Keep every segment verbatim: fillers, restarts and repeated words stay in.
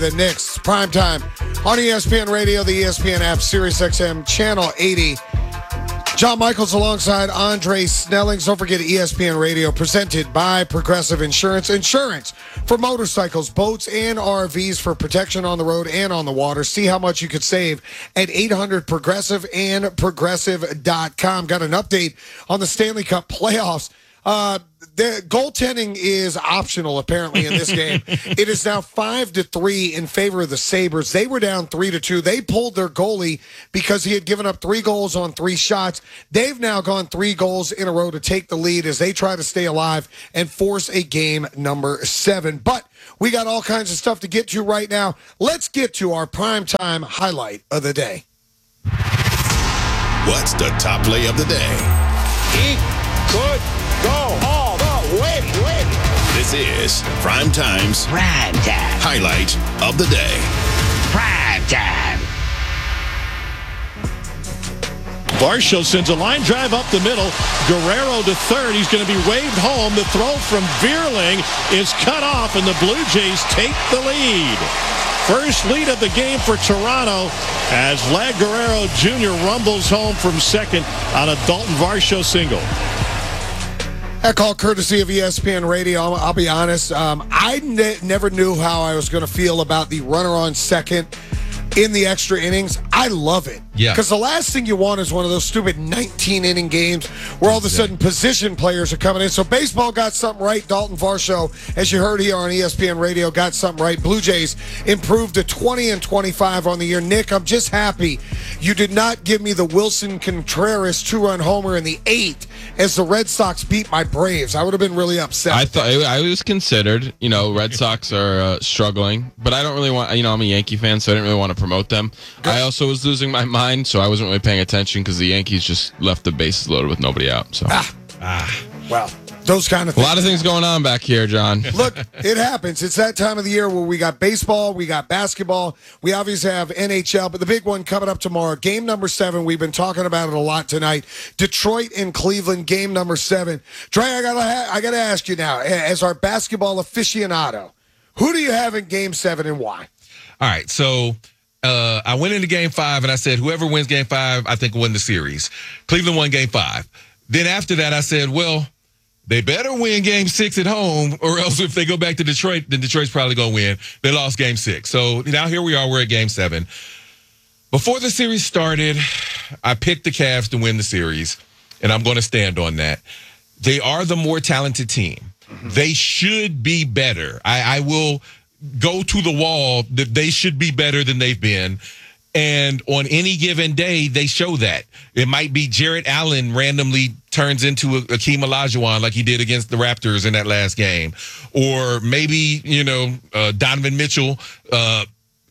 The Knicks, primetime on E S P N Radio, the E S P N app, Sirius X M, Channel eighty. John Michaels alongside Andre Snellings. Don't forget E S P N Radio, presented by Progressive Insurance. Insurance for motorcycles, boats, and R Vs for protection on the road and on the water. See how much you could save at eight hundred Progressive and Progressive dot com. Got an update on the Stanley Cup playoffs. Uh, the goaltending is optional apparently in this game. It is now five to three in favor of the Sabres. They were down three to two. They pulled their goalie because he had given up three goals on three shots. They've now gone three goals in a row to take the lead as they try to stay alive and force a game number seven. But we got all kinds of stuff to get to right now. Let's get to our primetime highlight of the day. What's the top play of the day? He could go all the way, way. This is Primetime's Prime Time. highlight of the day. Prime Time. Varsho sends a line drive up the middle. Guerrero to third. He's going to be waved home. The throw from Vierling is cut off, and the Blue Jays take the lead. First lead of the game for Toronto as Vlad Guerrero Junior rumbles home from second on a Dalton Varsho single. That call courtesy of E S P N Radio. I'll, I'll be honest. Um, I ne- never knew how I was going to feel about the runner on second in the extra innings. I love it. Yeah. Because the last thing you want is one of those stupid nineteen-inning games where all of a sudden position players are coming in. So baseball got something right. Dalton Varsho, as you heard here on E S P N Radio, got something right. Blue Jays improved to twenty and twenty-five on the year. Nick, I'm just happy you did not give me the Wilson Contreras two-run homer in the eighth as the Red Sox beat my Braves. I would have been really upset. I thought I was considered. You know, Red Sox are uh, struggling, but I don't really want. You know, I'm a Yankee fan, so I didn't really want to promote them. Good. I also was losing my mind, so I wasn't really paying attention because the Yankees just left the bases loaded with nobody out. So, ah, ah. well, those kind of a things. lot of things going on back here, John. Look, it happens. It's that time of the year where we got baseball, we got basketball, we obviously have N H L, but the big one coming up tomorrow, game number seven. We've been talking about it a lot tonight. Detroit and Cleveland, game number seven. Dre, I gotta, ha- I gotta ask you now, as our basketball aficionado, who do you have in game seven and why? All right, so uh, I went into game five and I said, whoever wins game five, I think will win the series. Cleveland won game five. Then after that, I said, well, they better win game six at home, or else if they go back to Detroit, then Detroit's probably going to win. They lost game six. So now here we are. We're at game seven. Before the series started, I picked the Cavs to win the series, and I'm going to stand on that. They are the more talented team. Mm-hmm. They should be better. I, I will go to the wall that they should be better than they've been. And on any given day, they show that. It might be Jarrett Allen randomly turns into a Akeem Olajuwon like he did against the Raptors in that last game. Or maybe, you know, uh, Donovan Mitchell uh,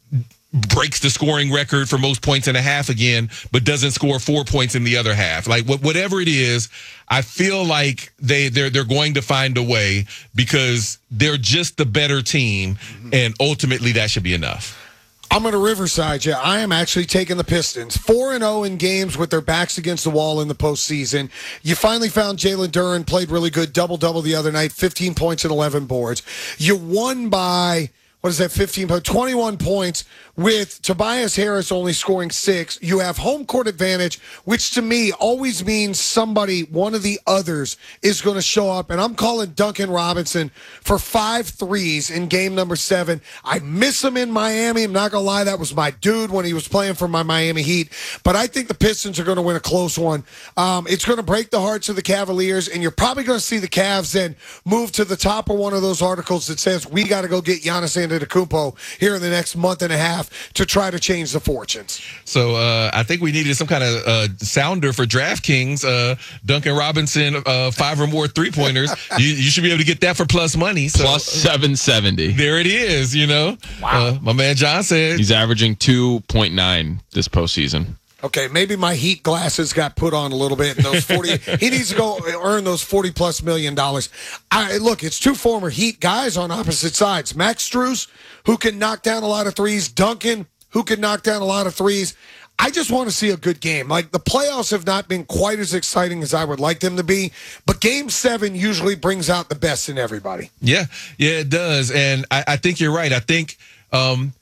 breaks the scoring record for most points in a half again, but doesn't score four points in the other half. Like, wh- whatever it is, I feel like they, they're, they're going to find a way because they're just the better team, and ultimately that should be enough. I'm going to Riverside you. I am actually taking the Pistons. four and oh in games with their backs against the wall in the postseason. You finally found Jalen Duren, played really good, double-double the other night, fifteen points and eleven boards. You won by, what is that, fifteen, twenty-one points with Tobias Harris only scoring six. You have home court advantage, which to me always means somebody, one of the others, is going to show up. And I'm calling Duncan Robinson for five threes in game number seven. I miss him in Miami. I'm not going to lie. That was my dude when he was playing for my Miami Heat. But I think the Pistons are going to win a close one. Um, it's going to break the hearts of the Cavaliers. And you're probably going to see the Cavs then move to the top of one of those articles that says, we got to go get Giannis Antetokounmpo here in the next month and a half to try to change the fortunes. So uh, I think we needed some kind of uh, sounder for DraftKings. Uh, Duncan Robinson, uh, five or more three-pointers. you, you should be able to get that for plus money. So, plus seven seventy. There it is, you know. Wow. Uh, my man John said. He's averaging two point nine this postseason. Okay, maybe my Heat glasses got put on a little bit. And those forty, he needs to go earn those forty plus million dollars. I look, it's two former Heat guys on opposite sides. Max Strus, who can knock down a lot of threes. Duncan, who can knock down a lot of threes. I just want to see a good game. Like, the playoffs have not been quite as exciting as I would like them to be, but game seven usually brings out the best in everybody. Yeah, yeah, it does. And I, I think you're right. I think um,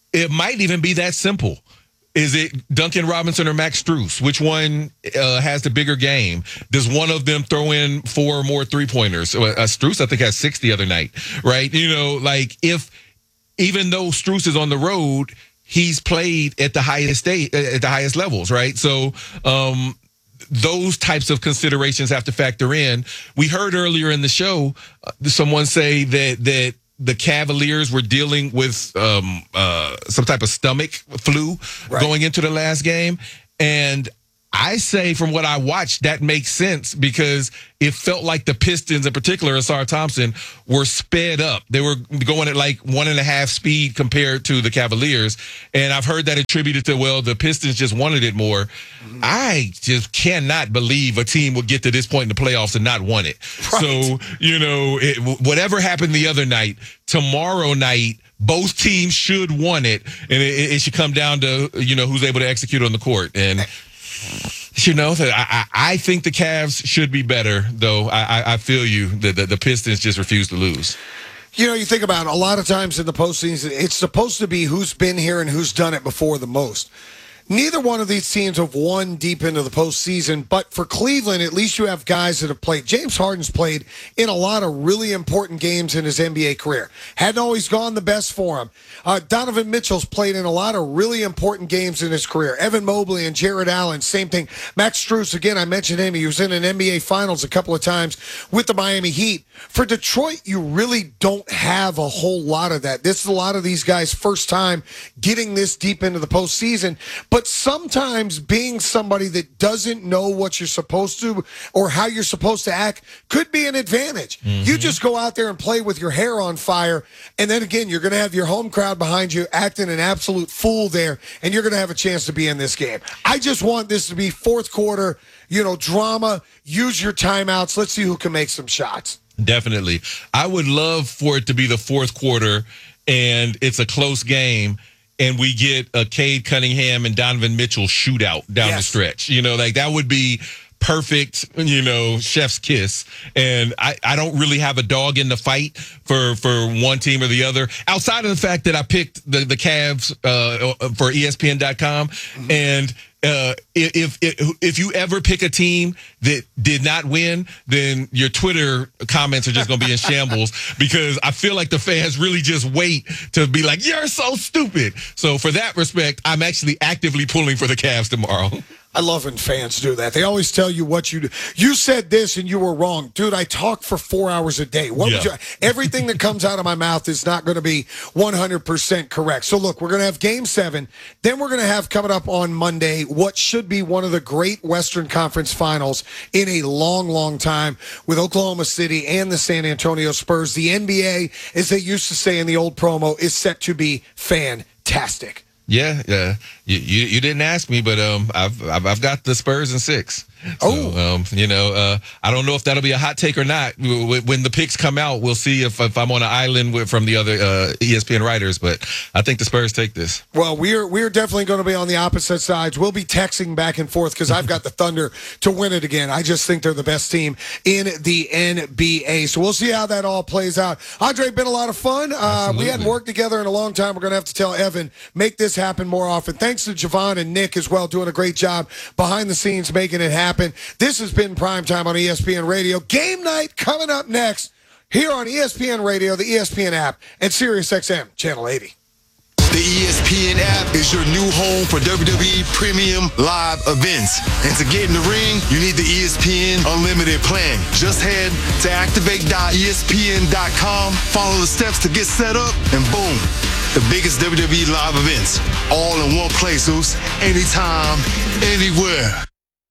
it might even be that simple. Is it Duncan Robinson or Max Strus? Which one uh, has the bigger game? Does one of them throw in four or more three-pointers? Uh, Strus, I think, has six the other night, right? You know, like if even though Strus is on the road, he's played at the highest state, at the highest levels, right? So um, those types of considerations have to factor in. We heard earlier in the show uh, someone say that that. the Cavaliers were dealing with um, uh, some type of stomach flu right. going into the last game. And I say from what I watched, that makes sense because it felt like the Pistons in particular, Asar Thompson, were sped up. They were going at like one and a half speed compared to the Cavaliers. And I've heard that attributed to, well, the Pistons just wanted it more. Mm-hmm. I just cannot believe a team would get to this point in the playoffs and not want it. Right. So, you know, it, whatever happened the other night, tomorrow night, both teams should want it. And it, it should come down to, you know, who's able to execute on the court. And you know, I, I think the Cavs should be better, though. I, I feel you. The, the, the Pistons just refuse to lose. You know, you think about it, a lot of times in the postseason, it's supposed to be who's been here and who's done it before the most. Neither one of these teams have won deep into the postseason, but for Cleveland, at least you have guys that have played. James Harden's played in a lot of really important games in his N B A career. Hadn't always gone the best for him. Uh, Donovan Mitchell's played in a lot of really important games in his career. Evan Mobley and Jared Allen, same thing. Max Strus, again, I mentioned him. He was in an N B A Finals a couple of times with the Miami Heat. For Detroit, you really don't have a whole lot of that. This is a lot of these guys' first time getting this deep into the postseason, but But sometimes being somebody that doesn't know what you're supposed to or how you're supposed to act could be an advantage. Mm-hmm. You just go out there and play with your hair on fire, and then again, you're going to have your home crowd behind you acting an absolute fool there, and you're going to have a chance to be in this game. I just want this to be fourth quarter, you know, drama. Use your timeouts. Let's see who can make some shots. Definitely. I would love for it to be the fourth quarter, and it's a close game, and we get a Cade Cunningham and Donovan Mitchell shootout down yes. the stretch. You know, like that would be perfect, you know, chef's kiss. And I, I don't really have a dog in the fight for, for one team or the other, outside of the fact that I picked the, the Cavs uh, for E S P N dot com. Mm-hmm. And uh, if, if if you ever pick a team that did not win, then your Twitter comments are just going to be in shambles because I feel like the fans really just wait to be like, you're so stupid. So for that respect, I'm actually actively pulling for the Cavs tomorrow. I love when fans do that. They always tell you what you do. You said this and you were wrong. Dude, I talk for four hours a day. What yeah. would you, everything that comes out of my mouth is not going to be one hundred percent correct. So, look, we're going to have Game seven. Then we're going to have coming up on Monday what should be one of the great Western Conference Finals in a long, long time with Oklahoma City and the San Antonio Spurs. The N B A, as they used to say in the old promo, is set to be fantastic. Yeah, yeah. You, you you didn't ask me, but um, I've I've, I've got the Spurs in six. So, oh, um, you know, uh, I don't know if that'll be a hot take or not. When the picks come out, we'll see if, if I'm on an island with, from the other uh, E S P N writers. But I think the Spurs take this. Well, we're we're definitely going to be on the opposite sides. We'll be texting back and forth because I've got the Thunder to win it again. I just think they're the best team in the N B A. So we'll see how that all plays out. Andre, been a lot of fun. Uh, we hadn't worked together in a long time. We're going to have to tell Evan, make this happen more often. Thanks to Javon and Nick as well, doing a great job behind the scenes, making it happen. This has been Primetime on E S P N Radio. Game night coming up next here on E S P N Radio, the E S P N app, and Sirius X M Channel eighty. The E S P N app is your new home for W W E Premium Live events. And to get in the ring, you need the E S P N Unlimited plan. Just head to activate dot E S P N dot com, follow the steps to get set up, and boom, the biggest W W E live events, all in one place, Zeus, anytime, anywhere.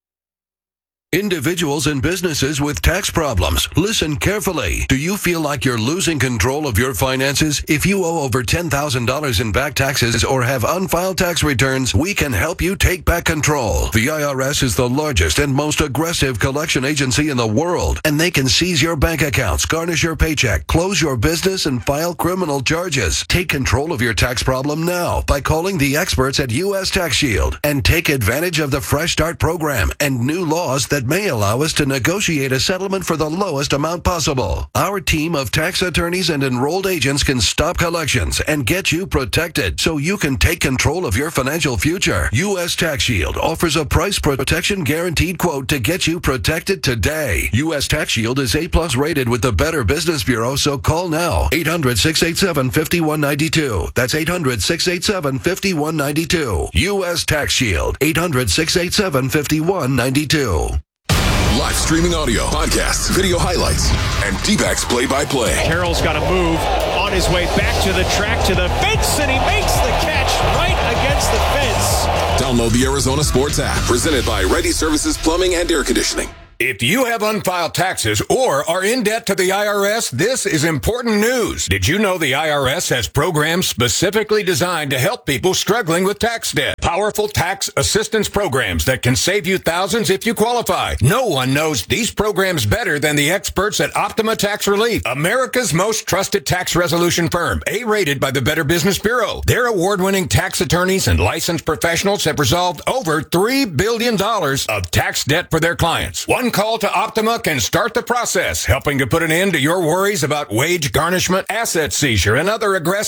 Individuals and businesses with tax problems, listen carefully. Do you feel like you're losing control of your finances? If you owe over ten thousand dollars in back taxes or have unfiled tax returns, we can help you take back control. The I R S is the largest and most aggressive collection agency in the world, and they can seize your bank accounts, garnish your paycheck, close your business, and file criminal charges. Take control of your tax problem now by calling the experts at U S Tax Shield and take advantage of the Fresh Start program and new laws that that may allow us to negotiate a settlement for the lowest amount possible. Our team of tax attorneys and enrolled agents can stop collections and get you protected so you can take control of your financial future. U S Tax Shield offers a price protection guaranteed quote to get you protected today. U S Tax Shield is A plus rated with the Better Business Bureau, so call now. eight hundred, six eight seven, five one nine two. That's eight hundred, six eight seven, five one nine two. U S Tax Shield. eight hundred, six eight seven, five one nine two. Live streaming audio, podcasts, video highlights, and D-backs play-by-play. Carroll's got to move on his way back to the track, to the fence, and he makes the catch right against the fence. Download the Arizona Sports app, presented by Ready Services Plumbing and Air Conditioning. If you have unfiled taxes or are in debt to the I R S, this is important news. Did you know the I R S has programs specifically designed to help people struggling with tax debt? Powerful tax assistance programs that can save you thousands if you qualify. No one knows these programs better than the experts at Optima Tax Relief, America's most trusted tax resolution firm, A-rated by the Better Business Bureau. Their award-winning tax attorneys and licensed professionals have resolved over three billion dollars of tax debt for their clients. One call to Optima can start the process, helping to put an end to your worries about wage garnishment, asset seizure, and other aggressive